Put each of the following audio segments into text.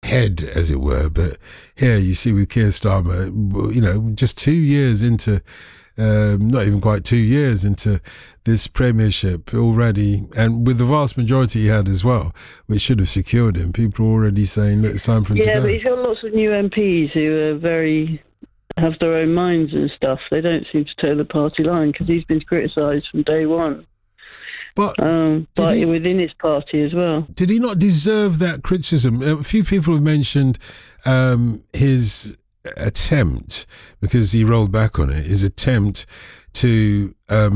ahead, as it were. But here you see with Keir Starmer, just 2 years into, not even quite 2 years into this premiership already, and with the vast majority he had as well, which should have secured him. People are already saying that it's time for him to go. Yeah, but he's got lots of new MPs who are have their own minds and stuff. They don't seem to toe the party line because he's been criticised from day one. But within his party as well. Did he not deserve that criticism? A few people have mentioned his attempt, because he rolled back on it, his attempt to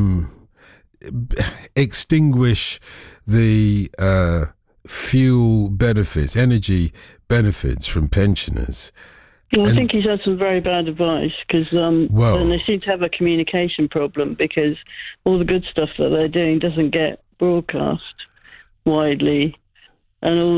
extinguish the fuel benefits, energy benefits from pensioners. Well, I think he's had some very bad advice because and they seem to have a communication problem because all the good stuff that they're doing doesn't get broadcast widely, and all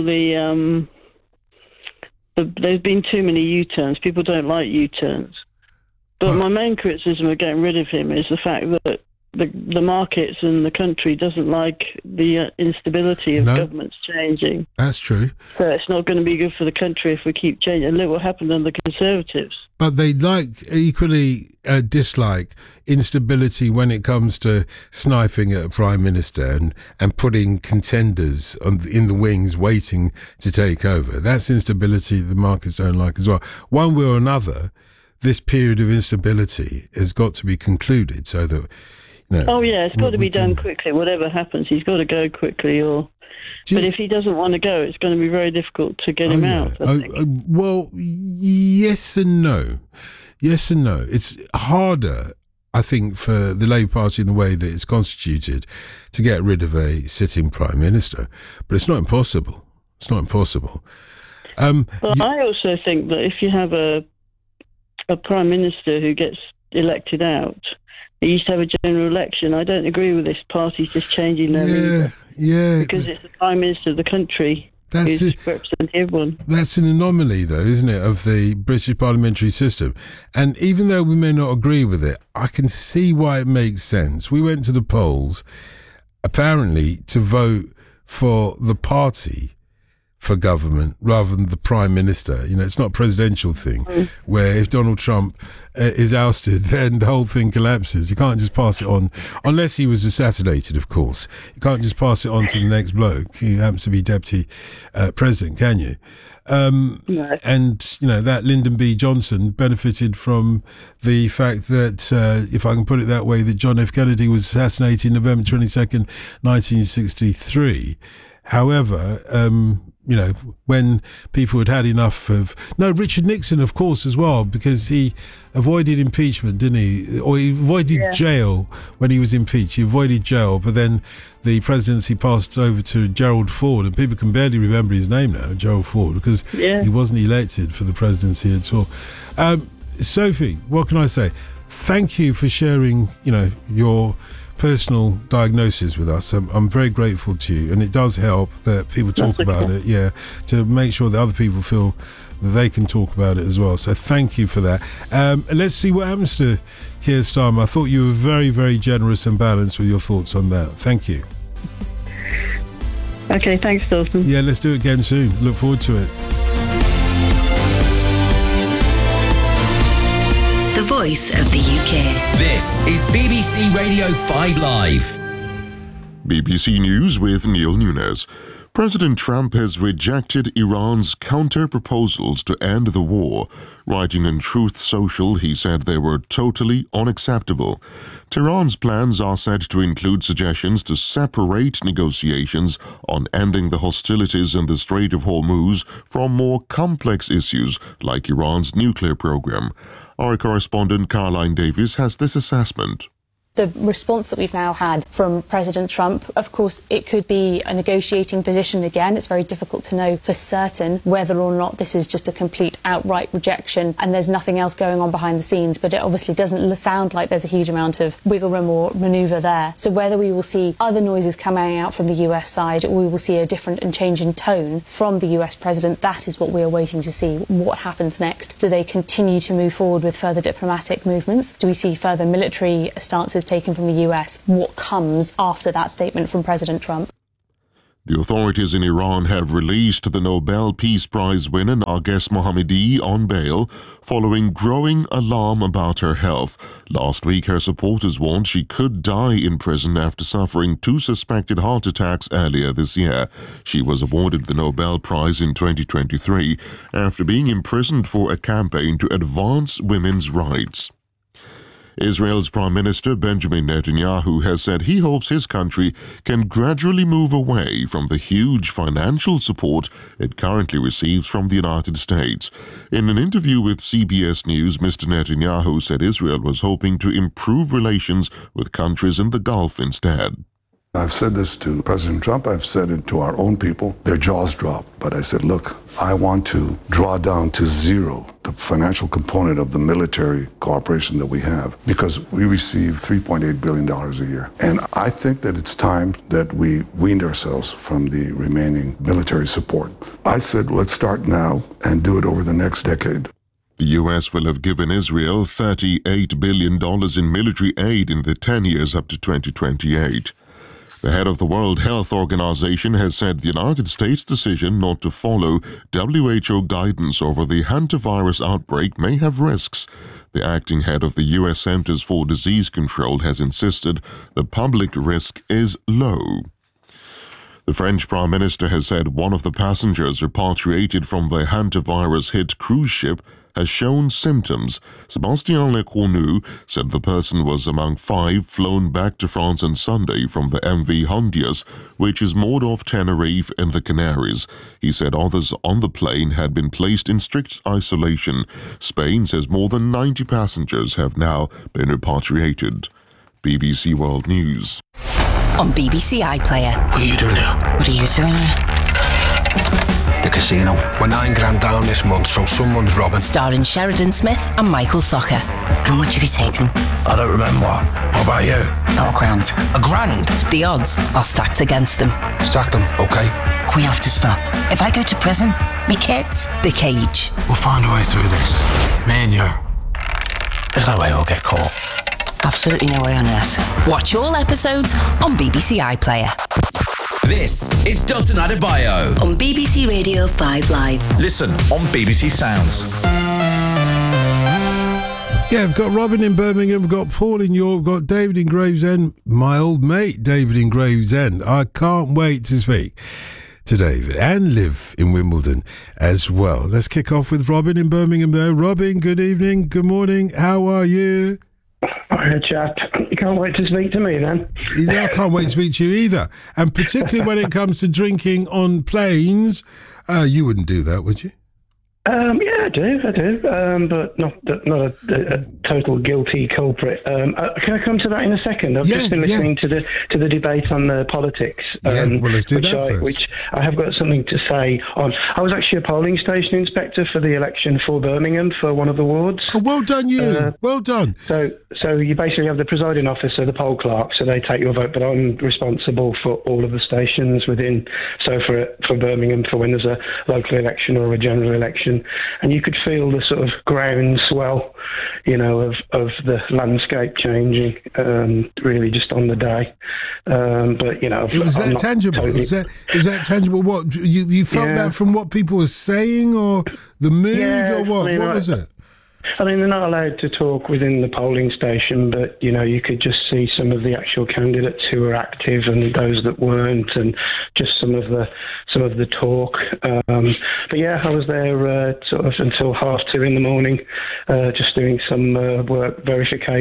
there's been too many U-turns. People don't like U-turns. But my main criticism of getting rid of him is the fact that the markets and the country doesn't like the instability of governments changing. That's true. So it's not going to be good for the country if we keep changing. And look what happened under the Conservatives. But they dislike instability when it comes to sniping at a prime minister and putting contenders in the wings waiting to take over. That's instability the markets don't like as well. One way or another, this period of instability has got to be concluded so that... it's got to be done quickly. Whatever happens, he's got to go quickly. But if he doesn't want to go, it's going to be very difficult to get him out. I think. Well, yes and no. Yes and no. It's harder, I think, for the Labour Party in the way that it's constituted to get rid of a sitting Prime Minister. But it's not impossible. It's not impossible. I also think that if you have a Prime Minister who gets elected out, they used to have a general election. I don't agree with this party just changing their leader. Yeah. Because it's the Prime Minister of the country who's representing everyone. That's an anomaly, though, isn't it, of the British parliamentary system? And even though we may not agree with it, I can see why it makes sense. We went to the polls, apparently, to vote for the party for government rather than the Prime Minister. It's not a presidential thing where if Donald Trump is ousted, then the whole thing collapses. You can't just pass it on, unless he was assassinated, of course. You can't just pass it on to the next bloke who happens to be deputy president, can you? No. And, that Lyndon B. Johnson benefited from the fact that, if I can put it that way, that John F. Kennedy was assassinated November 22nd, 1963. However, when people had enough of... No, Richard Nixon, of course, as well, because he avoided impeachment, didn't he? Or he avoided jail when he was impeached. He avoided jail, but then the presidency passed over to Gerald Ford, and people can barely remember his name now, Gerald Ford, because he wasn't elected for the presidency at all. Sophie, what can I say? Thank you for sharing, your personal diagnosis with us. I'm very grateful to you, and it does help that people talk about it, to make sure that other people feel that they can talk about it as well. So thank you for that. Let's see what happens to Keir Starmer. I thought you were very, very generous and balanced with your thoughts on that. Thank you. Okay, thanks, Dalton. Yeah, let's do it again soon. Look forward to it. The voice of the UK. This is BBC Radio 5 Live. BBC News with Neil Nunes. President Trump has rejected Iran's counter-proposals to end the war. Writing on Truth Social, he said they were totally unacceptable. Tehran's plans are said to include suggestions to separate negotiations on ending the hostilities in the Strait of Hormuz from more complex issues like Iran's nuclear program. Our correspondent Caroline Davies has this assessment. The response that we've now had from President Trump, of course, it could be a negotiating position again. It's very difficult to know for certain whether or not this is just a complete outright rejection and there's nothing else going on behind the scenes. But it obviously doesn't sound like there's a huge amount of wiggle room or manoeuvre there. So whether we will see other noises coming out from the US side or we will see a different and change in tone from the US president, that is what we are waiting to see. What happens next? Do they continue to move forward with further diplomatic movements? Do we see further military stances taken from the US? What comes after that statement from President Trump? The authorities in Iran have released the Nobel Peace Prize winner Narges Mohammadi on bail following growing alarm about her health. Last week, her supporters warned she could die in prison after suffering 2 suspected heart attacks earlier this year. She was awarded the Nobel Prize in 2023 after being imprisoned for a campaign to advance women's rights. Israel's Prime Minister Benjamin Netanyahu has said he hopes his country can gradually move away from the huge financial support it currently receives from the United States. In an interview with CBS News, Mr. Netanyahu said Israel was hoping to improve relations with countries in the Gulf instead. I've said this to President Trump, I've said it to our own people, their jaws drop. But I said, look, I want to draw down to zero the financial component of the military cooperation that we have, because we receive $3.8 billion a year. And I think that it's time that we weaned ourselves from the remaining military support. I said, let's start now and do it over the next decade. The U.S. will have given Israel $38 billion in military aid in the 10 years up to 2028. The head of the World Health Organization has said the United States' decision not to follow WHO guidance over the hantavirus outbreak may have risks. The acting head of the U.S. Centers for Disease Control has insisted the public risk is low. The French Prime Minister has said one of the passengers repatriated from the hantavirus-hit cruise ship has shown symptoms. Sébastien Lecornu said the person was among 5 flown back to France on Sunday from the MV Hondius, which is moored off Tenerife in the Canaries. He said others on the plane had been placed in strict isolation. Spain says more than 90 passengers have now been repatriated. BBC World News. On BBC iPlayer. What are you doing now? What are you doing? The casino. We're $9,000 down this month, so someone's robbing. Starring Sheridan Smith and Michael Socher. How much have you taken? I don't remember. What about you? £4,000. $1,000? The odds are stacked against them. Stack them, okay? We have to stop. If I go to prison, me kids. The Cage. We'll find a way through this. Me and you. There's no way we'll get caught. Absolutely no way on earth. Watch all episodes on BBC iPlayer. This is Dalton Adebayo On BBC Radio 5 Live. Listen on BBC Sounds. Yeah, we've got Robin in Birmingham, we've got Paul in York, we've got David in Gravesend, my old mate David in Gravesend. I can't wait to speak to David and live in Wimbledon as well. Let's kick off with Robin in Birmingham there. Robin, good evening, good morning, how are you? Hi, chap. You can't wait to speak to me then? I can't wait to speak to you either. And particularly when it comes to drinking on planes, you wouldn't do that, would you? Yeah, I do, but not a total guilty culprit. Can I come to that in a second? I've just been listening to the debate on the politics. Well, let's do that first. Which I have got something to say on. I was actually a polling station inspector for the election for Birmingham for one of the wards. Oh, well done, you. Well done. So you basically have the presiding officer, the poll clerk, so they take your vote, but I'm responsible for all of the stations within. So for Birmingham, for when there's a local election or a general election. And you could feel the sort of groundswell, of the landscape changing, really just on the day. But it was that tangible. Totally... Was that tangible? What you felt that from what people were saying, or the mood, or what? What was it? I mean, they're not allowed to talk within the polling station, but, you could just see some of the actual candidates who were active and those that weren't, and just some of the talk. But yeah, I was there sort of until 2:30 in the morning, just doing some work verification